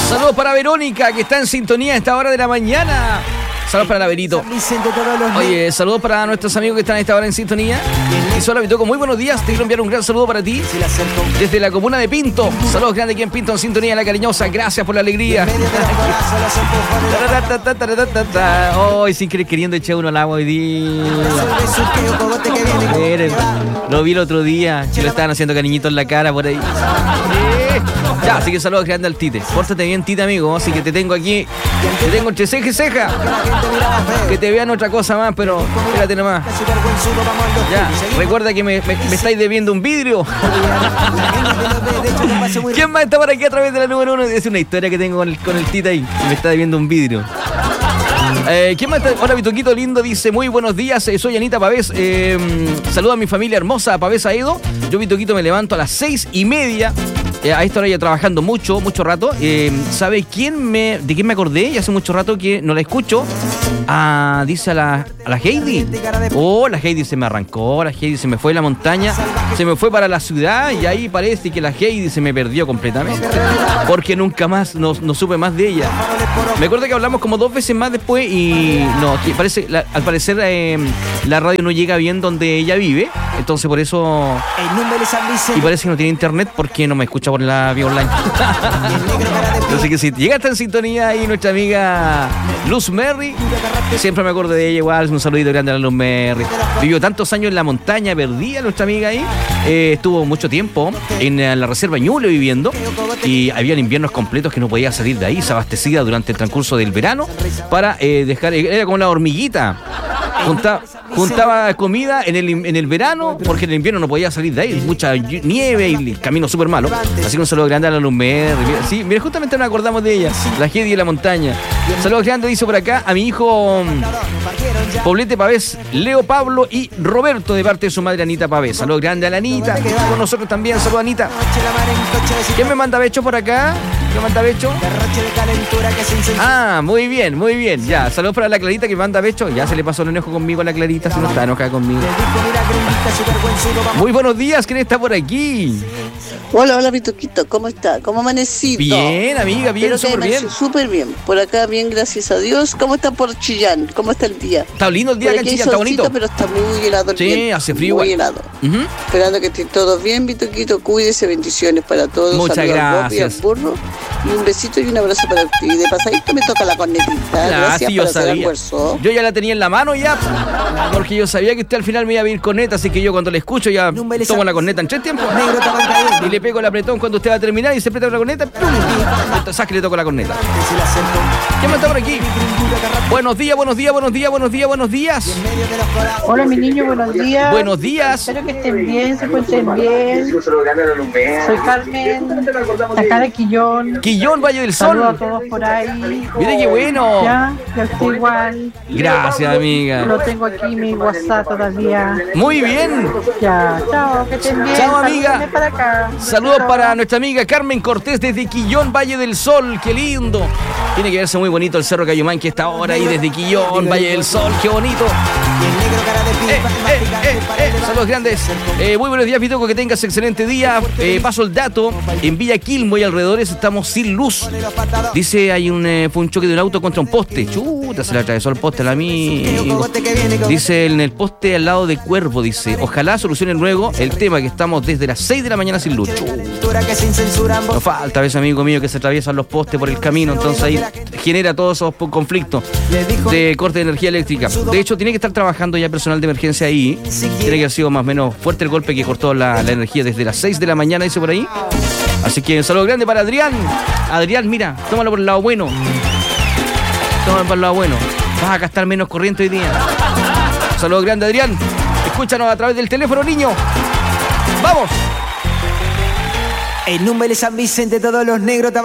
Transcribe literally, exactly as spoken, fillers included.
Saludos para Verónica, que está en sintonía a esta hora de la mañana. Saludos para la Verito. Oye, saludos para nuestros amigos que están a esta hora en sintonía. Y solo Bitoco, muy buenos días. Te quiero enviar un gran saludo para ti desde la comuna de Pinto. Saludos grandes aquí en Pinto, en sintonía, la cariñosa. Gracias por la alegría. Hoy sin querer queriendo echar uno al agua hoy día. Miren, lo vi el otro día. Que lo estaban haciendo cariñitos en la cara por ahí. Ya, así que saludos grandes al Tite. Pórtate bien, Tite, amigo. Así que te tengo aquí. Te tengo entre ceja y ceja. Que te vean otra cosa más, pero espérate nomás. Ya, recuerda que me, me, me estáis debiendo un vidrio. ¿Quién más está por aquí a través de la número uno? Es una historia que tengo con el, con el Tite ahí. Me está debiendo un vidrio. Eh, ¿Quién más está? Hola, Vitoquito lindo, dice muy buenos días, eh, soy Anita Pavés. Eh, saludo a mi familia hermosa, Pavés Aedo. Yo, Vitoquito, me levanto a las seis y media. Eh, a esta hora ya trabajando mucho, mucho rato. Eh, ¿Sabe quién me, de quién me acordé? Y hace mucho rato que no la escucho. Ah, dice a la, a la Heidi. Oh, la Heidi se me arrancó, la Heidi se me fue de la montaña, se me fue para la ciudad y ahí parece que la Heidi se me perdió completamente. Porque nunca más, no, no supe más de ella. Me acuerdo que hablamos como dos veces más después y no, que parece, la, al parecer eh, la radio no llega bien donde ella vive. Entonces por eso... Y parece que no tiene internet porque no me escucha por la vía online. Así que si llega hasta en sintonía ahí nuestra amiga Luz Merry, siempre me acuerdo de ella igual, un saludito grande a la Luz Merry. Vivió tantos años en la montaña, perdida nuestra amiga ahí. Eh, estuvo mucho tiempo en la reserva Ñuble viviendo y habían inviernos completos que no podía salir de ahí, se abastecía durante el transcurso del verano para eh, dejar, era como la hormiguita. Juntaba, juntaba comida en el, en el verano porque en el invierno no podía salir de ahí, mucha nieve y el camino súper malo. Así que un saludo grande a la Luz Merry. Sí, mira, justamente nos acordamos de ella, la Heidi de la montaña. Saludos grandes, dice por acá, a mi hijo Poblete Pavés, Leo Pablo y Roberto, de parte de su madre Anita Pavés. Saludos grandes a la Anita, con nosotros también. Saludos, Anita. ¿Quién me manda becho por acá? ¿Qué manda becho? Ah, muy bien, muy bien. Ya, saludos para la Clarita que me manda becho. Ya se le pasó el enojo conmigo a la Clarita, si no está enojada conmigo. Muy buenos días, ¿quién está por aquí? Hola, hola, Vitoquito, ¿cómo está? ¿Cómo amanecido? Bien, amiga, bien, súper bien. Súper bien, por acá bien, gracias a Dios. ¿Cómo está por Chillán? ¿Cómo está el día? Está lindo el día acá en Chillán, está bonito. Pero está muy helado el Sí, viento, hace frío. Muy helado. Uh-huh. Esperando que estén todos bien, Vitoquito, cuídese, bendiciones para todos. Muchas Saludos gracias. Al burro, y un besito y un abrazo para usted. Y de pasadito me toca la cornetita. Claro, gracias sí, yo por hacer sabía. almuerzo. Yo ya la tenía en la mano ya, porque yo sabía que usted al final me iba a pedir corneta, así que yo cuando le escucho ya tomo la corneta en tres tiempos y le pego el apretón cuando usted va a terminar y se aprieta la corneta, ¡pum! Entonces que le toco la corneta. ¿Quién más está por aquí? Buenos días, buenos días, buenos días, buenos días, buenos días. Hola, mi niño, buenos días. Buenos días. Espero que estén bien, se encuentren bien. Soy Carmen, acá de Quillón. Quillón, Valle del Sol. Saludos a todos por ahí. Mire qué bueno. Ya, ya estoy igual. Gracias, amiga. Lo tengo aquí en mi WhatsApp todavía. Muy bien. Ya, chao, que estén bien. Chao, amiga. Para acá. Saludos chao. para nuestra amiga Carmen Cortés desde Quillón, Valle del Sol. Qué lindo. Tiene que verse muy bonito el Cerro Cayumán que está ahora ahí desde Quillón, Valle del Sol. Qué bonito. Eh, eh, eh, eh. Saludos grandes. Eh, muy buenos días, Pitoco. Que tengas excelente día. Eh, paso el dato. En Villa Quilmo y alrededores estamos sin luz. Dice, hay un, eh, fue un choque de un auto contra un poste. Chuta, se le atravesó el poste a la amigo. Dice, en el poste al lado de Cuervo, dice, ojalá solucionen luego el tema que estamos desde las seis de la mañana sin luz. No falta, ves, amigo mío, que se atraviesan los postes por el camino, entonces ahí genera todos esos conflictos de corte de energía eléctrica. De hecho, tiene que estar trabajando ya personal de emergencia ahí. Tiene que haber sido más o menos fuerte el golpe que cortó la, la energía desde las seis de la mañana, dice por ahí. Así que un saludo grande para Adrián. Adrián, mira, tómalo por el lado bueno. Tómalo por el lado bueno. Vas a gastar menos corriente hoy día. Un saludo grande, Adrián. Escúchanos a través del teléfono, niño. ¡Vamos! En Número San Vicente todos los negros